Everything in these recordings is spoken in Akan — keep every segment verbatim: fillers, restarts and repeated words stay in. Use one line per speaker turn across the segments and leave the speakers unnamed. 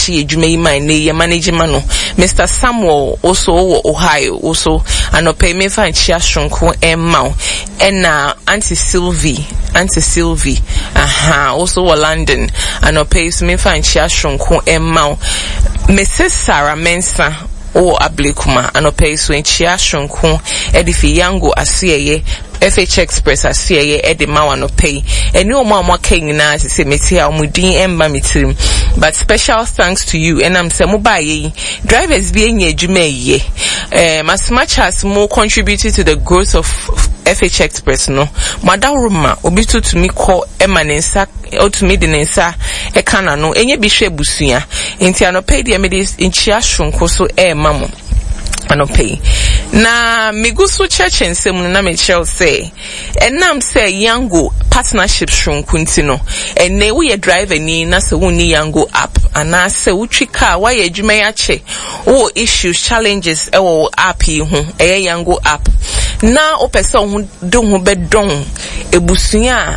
achi edwuma yi man ne ye management no Mister Samuel also Ohio also anope me fa nchia shonko emma ena Auntie Sylvie Auntie Sylvie aha also London anope so me fa nchia shonko emma Missus Sarah Mensa o ablekuma anope so nchia shonko edifi yango asiyeye F H Express asiyeye edi mawa no pay eni omo amwa kengina se metia omudin emba mitirim but special thanks to you and I'm say mobile drivers be enye adwuma ye um as much as more contributed to the growth of F H Express no madawroma obi to to me call emanensa o to me denensa e kana no enye bi hwe busua enti anope de me de nchia shonko so e mamo anope na migusu church and semu na me shall say enam say yango partnership shronkunti no ene wo ye driver ni na se woni yango app ana se wutwi car wa ye adwuma ya che wo issues challenges e wo app yi ho e yango app na opese ho do ho bedon ebusua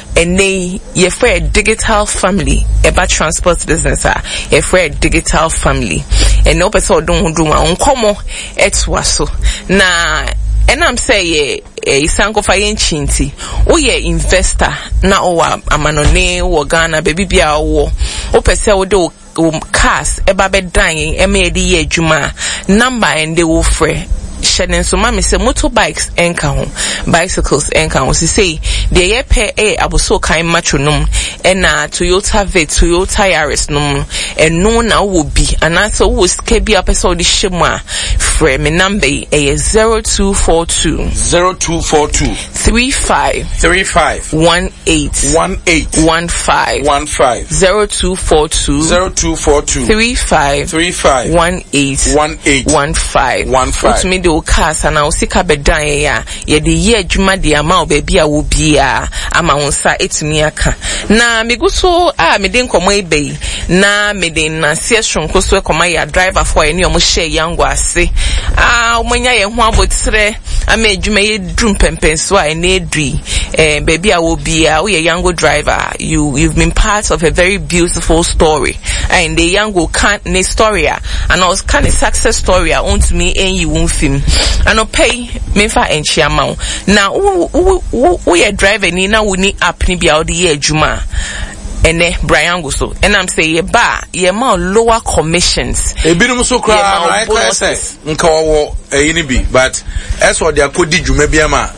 ene ye for digital family eba transport business a ye for digital family ene opese odon ho do ma nkomo etwa so na and I'm say eh isanko fa yenchinti wo ye investor na o amanone wo Ghana baby bia wo opese wo do cars eba bedan e me di ye adwuma number and they will free shedding so mama say motorbikes enka ho bicycles enka ho say the ye pay e aboso kan matronum na Toyota Vet Toyota Yaris no and no na wo bi anaso wo ska bi apesa odi hyemu a free me number e zero two four two
zero two four two
three five
three five
one eight
one eight
one five
one five
zero two four two
zero two four two
three five
three five
one eight
one eight
one five
one five
o cars and o sika bedan ya ye de ye adwuma de ama obabi a wo bia ama wonsa etumi aka na miguso a me de nkomo ebe na me de na se shonko so ekoma ya driver for eni omo share yango ase ah omonya ye ho abotre ama adwuma ye drum pempenso a ene edui eh baby a wo bia wo ye yango driver you you've been part of a very beautiful story and the yango can ne story and I was kind of success story on to me and you won't film and no pay me for enchia ma now we are driving ni na we ni app ni bia odi ye adwuma ene Brian go so and I'm say ye ba ye ma lower commissions
e binum so kra I can say nka wo e ni bi but as what they akodi dwuma bia ma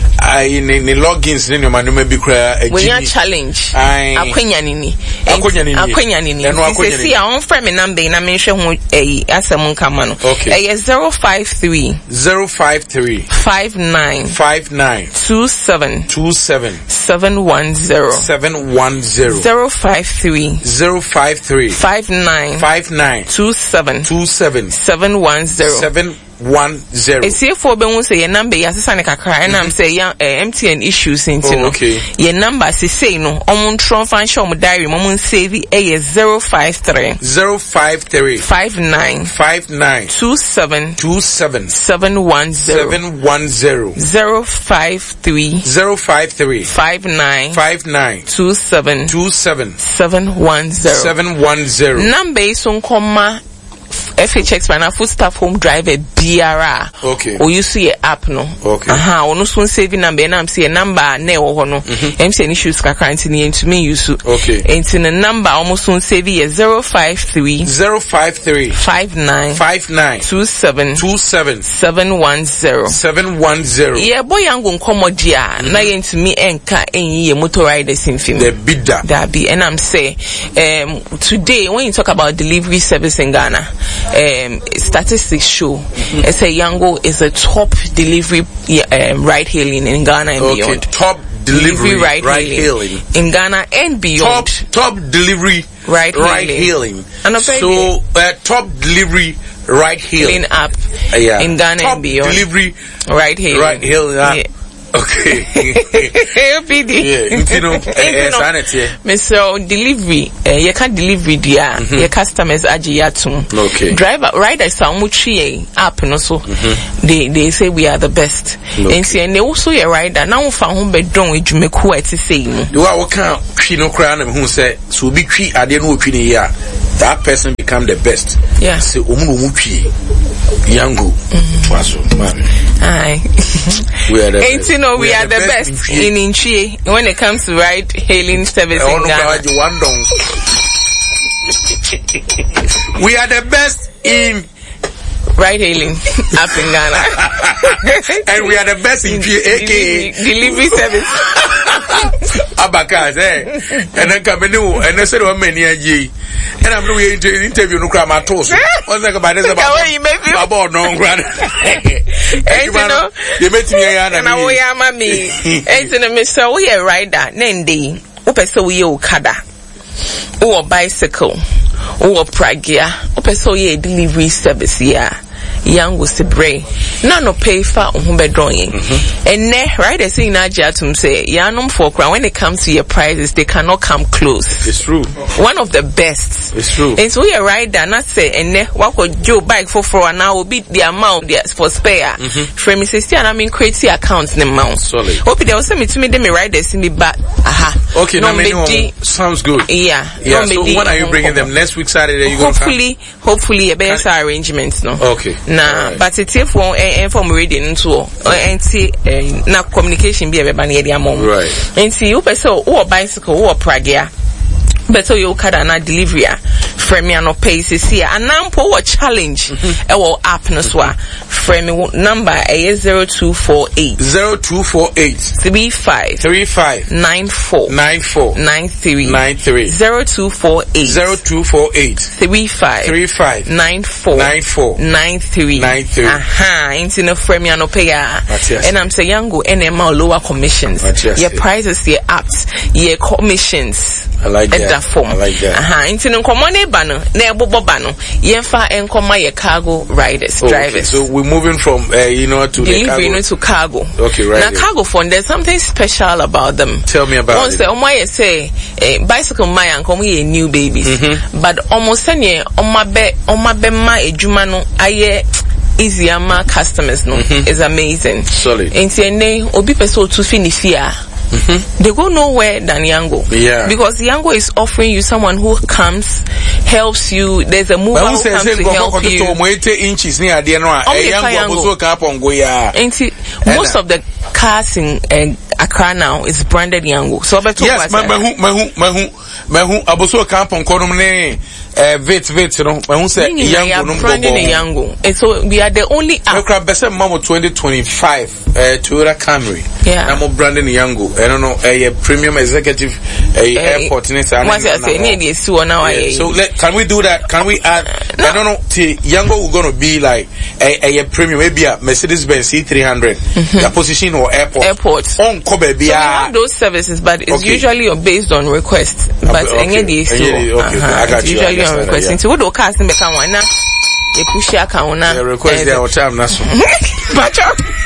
I in the logins in your man maybe cry
when you challenge akwenya nini
akwenya nini
akwenya nini you see our own friend number na me hwe ho eh asem nkama no eh zero five three
zero five three
five nine
five nine
two seven
two seven
seven one zero
seven one zero
zero five three
zero five three
five nine
five nine
two seven
two seven
seven one zero
seven one zero.
E see for be won say your number ya sesa ne kakra and I'm say ya M T N issues into no. Your number say say no omon tron fan show mo diary momon save e zero five three
zero five three
five nine
five nine
two seven
two seven
seven one zero
seven one zero
zero five three
zero five three
five nine
five nine
two seven
two seven
seven one zero
seven one zero.
Number is on comma F H X na full staff home driver B R A.
Okay.
O you see app no.
Okay.
Aha, ono so saving number na am see number na e wo ho no. Em say any issues kakra ntini ntumi use.
Okay.
Enti the number almost so save is zero five three
zero five three
five nine
five nine
two seven
two seven
seven one zero
seven one zero.
Yeah, boy yango nkomo dia na ye ntumi enka enyi ye motor riders in film.
The bidda.
That be and I'm say um today when you talk about delivery service in Ghana, um statistics show mm-hmm. it's a Yango is a top delivery um, ride hailing in Ghana and
okay.
beyond.
Top delivery, delivery ride, ride hailing. hailing in Ghana and beyond. Top top delivery
ride,
ride
hailing.
hailing. And so uh, top delivery ride hailing
app
uh, yeah.
in Ghana
top
and beyond.
Delivery
ride hailing.
Ride hailing. Uh,
yeah.
Okay.
P D.
Yeah, you know, eh, sanity.
Mister Delivery, eh, you can delivery dia, your customers aji yatum.
Okay.
Driver, riders are much app no so. They they say we are the best.
Okay.
And see, and they also a rider. Now for home bedroom with you make who to say no.
Do I what kind? She no cry na who say so be kwi ade no otwi ne ya. that person become the best.
Yeah.
So umu Yango.
Aye.
We are the
Ain't
best.
you know we,
we
are, are the, the best, best in Inchie when it comes to ride hailing service in Ghana.
We are the best in
ride hailing up in Ghana.
And we are the best in P A K
delivery service.
Abakas, eh? And then come in and I said, one many a G. And I'm doing an interview no crime at all. What's that about this about about no grad?
And you know,
you met me and
I will mammy. And in a mister, we are rider, Nandy, Opeso Okada, or bicycle, or pragia, Opeso ye delivery service, yeah. Young was the brain. None no pay for umbe drawing. And ne right as in Ajatum say, Yanum for crown when it comes to your prices, they cannot come close.
It's true.
One of the best.
It's true.
And so we are right there, not say, and ne what could Joe bike for for an hour beat the amount there for spare. From Missus and I mean crazy accounts the amount.
Solid.
Hope there was some to me, they may ride this in me back. Aha.
Okay, no, no, sounds good.
Yeah.
Yeah. So when are you bringing them? Next week Saturday you
hopefully, hopefully a better arrangements, no?
Okay.
Nah, right. But it's if one and from reading into and see na communication be everybody at mom.
Right.
And see you person or bicycle or pragia. Better you kada na delivery frame no pace here and now for challenge e will app no so frame number is zero two four eight
zero two four eight
three five
three five
nine four
nine four
nine three
nine three
zero two four eight
zero two four eight
three five
three five
nine four
nine four
nine three
nine three.
Aha, into no frame no pay and I'm saying yango N M L lower commissions. Your prices your apps your commissions.
I like that.
Form.
I like that.
Aha, into no common bano, ne bobo bano, yenfa enkoma ye cargo riders,
oh,
drivers.
Okay. So we're moving from uh, you know to
delivery
the
to cargo.
Okay, right.
Now cargo phone, there's something special about them.
Tell me about
Once
it.
Once the omo say eh, bicycle my and come here new babies, mm-hmm. But almost any oma be oma be ma ejuma no aye. Easy ama customers no mm-hmm. is amazing.
Solid.
And say obi person to finish here. Mm-hmm. They go nowhere than Yango.
Yeah. Because
Yango is offering you someone who comes, helps you. There's a mover who comes to help you.
Inches near the
most of the cars in uh, Accra now is branded Yango. So
yes, mahu mahu mahu mahu aboso kampon konom ne eh vet vet no mahu say Yango no
Yango. And so we are the only
app. Mamo twenty twenty-five uh, Toyota Camry.
Yeah.
I'm branding Yango. I don't know a premium executive a airport in
so
let, can we do that? Can we add no. I don't know Yango we're going to be like a, a premium maybe a Mercedes-Benz C three hundred mm-hmm. A position or airport
airport
on Kobe
so we have those services but it's okay. Usually based on request but okay. Okay. Okay.
Uh-huh. I got
it's
you
usually
on
request into what do cars in become one now you push your account now
request there or time that's
but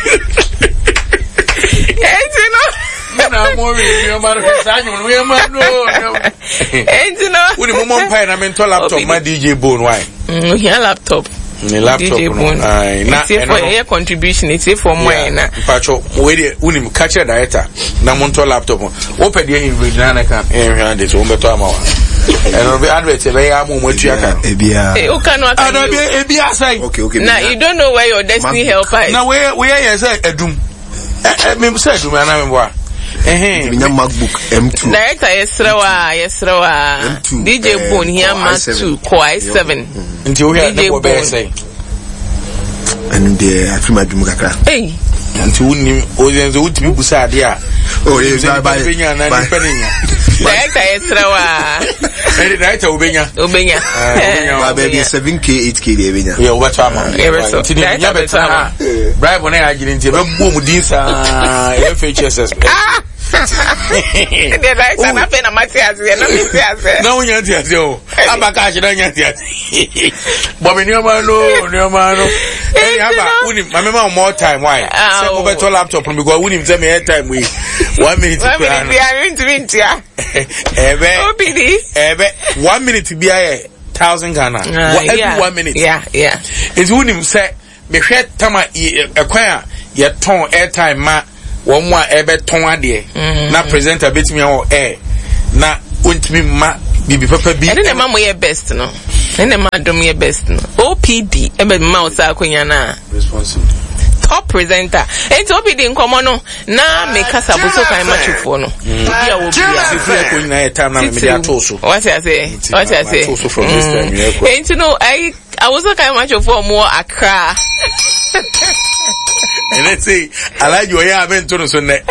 na more you matter for we man no
and you know
we the mom pay na mental laptop my D J Bone why
mm here laptop
ni laptop no ai na
for your contribution it's for mine na
pacho we dey uni catch director na mental laptop open dey in region na kan eh hand it o beto ama wa and we advert be ya mo mo tua kan
ebia
eh o kan wa kan
ebia say
okay okay
now you don't know where your destiny helper is
now we we here say edum eh me say edum na me boa eh
eh MacBook M two
director yesrawa yesrawa D J Bone here Mac two Core i seven
nti o here na be say
and the afima dum kakra
eh
nti woni o yenze wutimi busa ade a
oh yes bye bye
benya na ni peninya
director yesrawa
eh director obenya
obenya
ba be seven K eight K de benya
yeah what am nti ni nya beta bribe na agire nti be bu mu din sa F H S S
the director na pe na Matias na Matias
na unya Matias o abaka shi na nya Matias bo me ni o ma no ni o ma no eh aba uni mama ma more time why say mo beto laptop no because uni tell me air time we one minute
one minute we are in twenty ya
ebe
obidi
ebe one minute bi aye thousand Ghana every one minute
yeah yeah
it's uni say me hwe tama ekwan a ye ton airtime ma one more ebe ton ade na presenter betimi o eh na untimi ma Bibi Papa B.
And then the mama ye best no. And the madam ye best no. O P D ebe mouse akunya na.
Responsible.
Top presenter. And O P D nkomo no na me kasa boso kan machufo no. Bia wo bia.
Before ko nyina e time na me dey atoso.
What I say? What I say?
Atoso from this time you know.
And you know I I was so kind machufo more Accra.
And let's say I like you ya ben to no so na.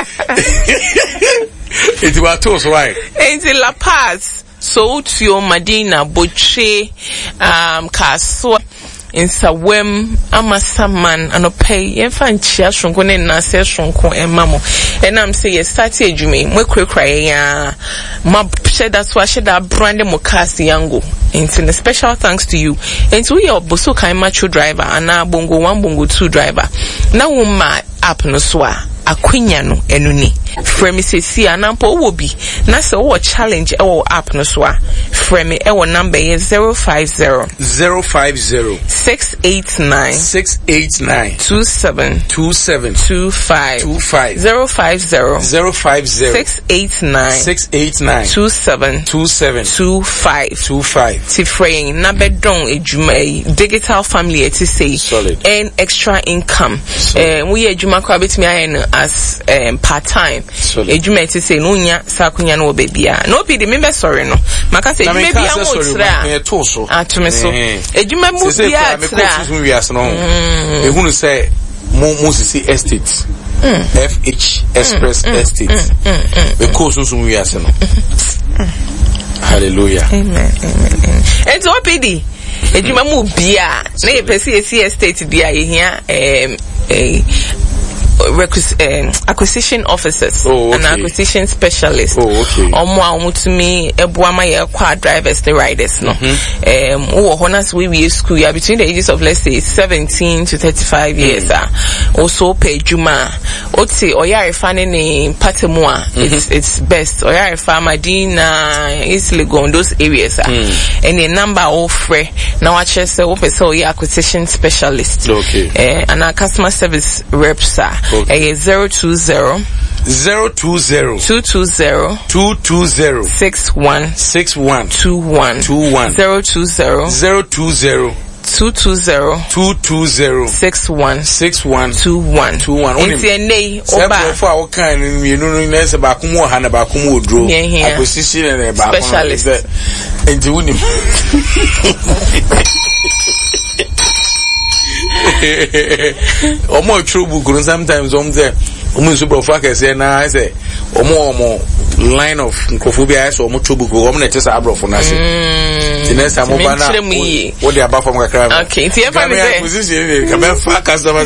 It was toast right.
In La Paz, so to your Medina, Boche, um, Castle, in Sawem, Amasaman, and a pay, and find chairs from Gwen and Nasser Shonko and Mammo. And I'm saying, started you mean, we could cry, uh, my shed that's why I should have branded Mokasi Yango. And send a special thanks to you. And to your Boso Kai Macho driver, and now Bongo one, Bongo two driver. Now, my app no swa. Akwinya no enuni frame se si anampo wo bi na se wo challenge e wo app no so a frame e wo number is zero five zero
zero five zero
six eight nine
six eight nine
two seven
two seven
two five
two five
zero five zero
zero five zero
six eight nine
six eight nine
two seven
two seven
two five
two five.
Ti frame na bedon ejuma digital family eti say
solid
and extra income eh we ejuma kwa betimi ayen as um, part time ejuma eti say no nya sakunya no bebia no be the member sorry no maka say ejuma bia mo tra
me to so
atome so ejuma mu bia tra
me wias no ehunu say mo mo si estate F H Express Estate because so we wias no hallelujah
amen amen and O P D ejuma mu bia na ye pesi esi estate bia ye hia em eh Requis- um, acquisition officers
oh, okay.
and acquisition specialists.
Oh, okay.
Omo amutumi ebuama ye kwa drivers the riders no. Um, wo honors we we school ya between the ages of let's say seventeen to thirty-five years. Ah, mm. Also pay juma. Oti oyare fane ni patemu a it's it's best. Oyare fa Madina, East Legon those areas. Ah, mm. And the number offer now I just say open so ye acquisition specialist.
Okay.
Uh, and our customer service reps are. Okay. zero two zero
zero two zero
two two zero
two two zero
six one
six one
two one
two one
zero two zero
zero two zero
two two zero
two two zero
six one
six one
two one
two one.
It's a nay oba
for our kind you know nese ba kumo ha na ba kumo odro acquisition and ba
specialist
enti woni omo trouble guru sometimes om say omo super focus na say omo omo line of nkofobia so omo trouble go omo na tesa abrofo na say the next time oba na what dey about from kakra
okay ti e fa me say
position ka be fa customer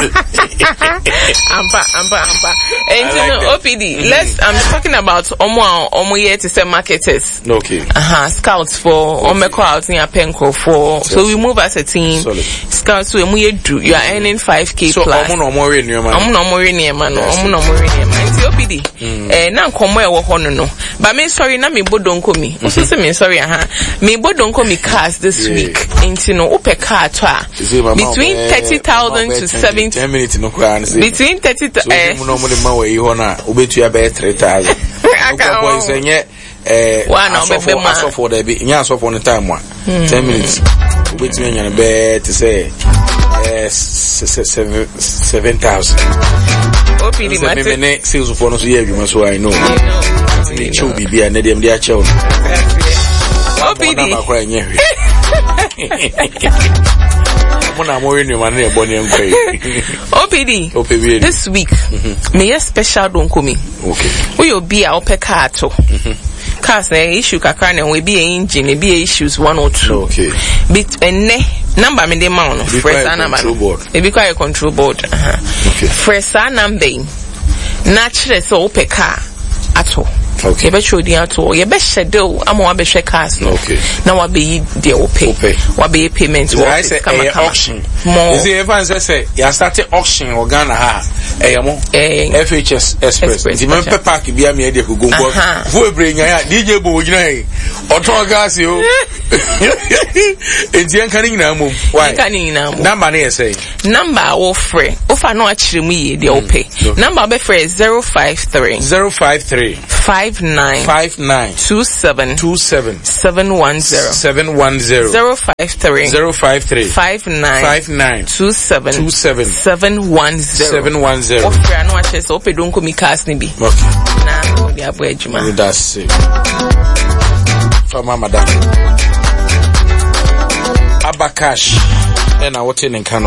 ampa ampa ampa and you know O P D let's I'm talking about omo omo here to say marketers
okay
uh-huh scouts for omo call out in penko for so we move as a team scouts we mu you are earning five K
so
plus.
So, omo no more in your man.
Omo no more in your man. Omo no more in your man. It's O P D. Eh, na nkomo e wo hono no. But me sorry na me bodonko mi. Also say me sorry aha. Me bodonko mi cars this week. Into no ope car to a. Between thirty thousand to seventy.
ten minutes no kwa na say.
Between thirty to eh.
So, mo no mo de ma we ho na obetu ya be three thousand. Aka boy say nye eh
one no be ma.
So for there be nya so for no time one. ten minutes. Obetu nya na be to say seven seven thousand.
O P D matter.
Me me sales for no so yeah, so I know. Me show bibi and dem dey achew.
O P D.
Mona mo renew man na ebony nkwe.
O P D.
O P D.
This week, me yes special don come.
Okay.
We will be our car to. Cars na issue kakra na we be engine, e be issues one or two.
Okay.
Bit enne number me dey ma no.
Fresh number.
E be quite a control board. Uh-huh. Okay. Fresh number. Natural so ope car ato.
Okay.
Ebe chodi ato. Ye be schedule ama wa be share cars no.
Okay.
Na wa be the ope. Wa be payment
wa come auction. More. You see everyone say say you started auction or Ghana ha. Eh mo. F H S Express. Di me pe park bia me dey go go. Fu ebre nya D J bo gina e. Oton gas yo. enti en kan nyina mum why
kan nyina mum
number na say
number wo frɛ wo fa no akyere mu ye de ope number be frɛ zero five three
zero five three
five nine
five nine
two seven
two seven
seven one zero
seven one zero
zero five three
zero five three
five nine
five nine
two seven
two seven
seven one zero
seven one zero.
wo frɛ no akyere so ope don ko mi cast ni bi
okay
na de abo adwuma
that's it for mama da Abakash and I what in Kano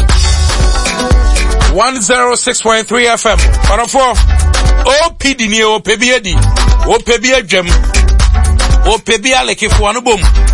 one oh six point three F M one oh four O P D ni O P B A D O P B A Gem O P B A leke fo anu bom